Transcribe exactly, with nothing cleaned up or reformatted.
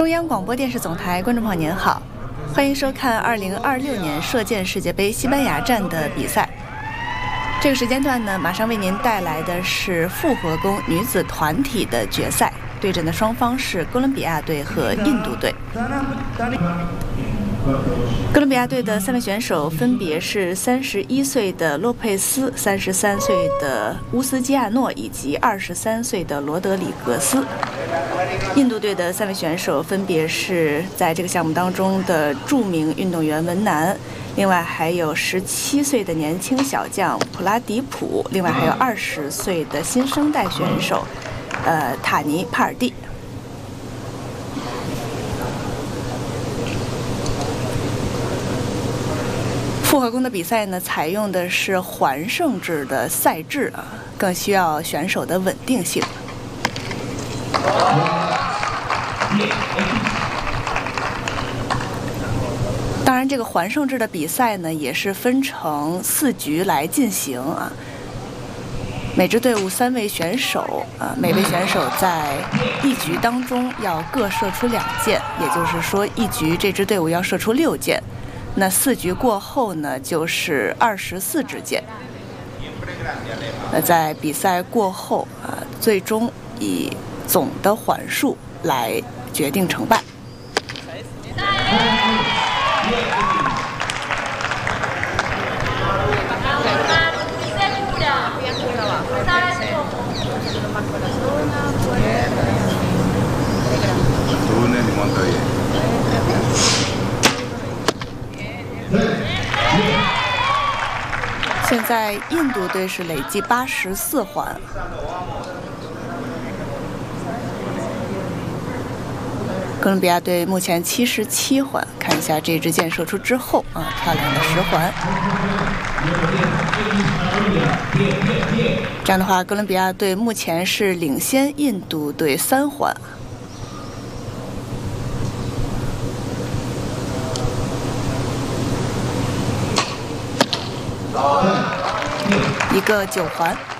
中央广播电视总台观众朋友您好，欢迎收看二零二六年射箭世界杯西班牙站的比赛。这个时间段呢，马上为您带来的是复合弓女子团体的决赛，对阵的双方是哥伦比亚队和印度队。哥伦比亚队的三位选手分别是三十一岁的洛佩斯、三十三岁的乌斯基亚诺以及二十三岁的罗德里格斯。印度队的三位选手分别是在这个项目当中的著名运动员文南，另外还有十七岁的年轻小将普拉迪普，另外还有二十岁的新生代选手，呃，塔尼帕尔蒂。复合弓的比赛呢，采用的是环胜制的赛制啊，更需要选手的稳定性。当然，这个环胜制的比赛呢，也是分成四局来进行啊。每支队伍三位选手啊，每位选手在一局当中要各射出两箭，也就是说，一局这支队伍要射出六箭。那四局过后呢，就是二十四支箭。那在比赛过后啊，最终以总的环数来决定成败。现在印度队是累计八十四环，哥伦比亚队目前七十七环。看一下这支箭射出之后啊，漂亮的十环。这样的话，哥伦比亚队目前是领先印度队三环。一个九环。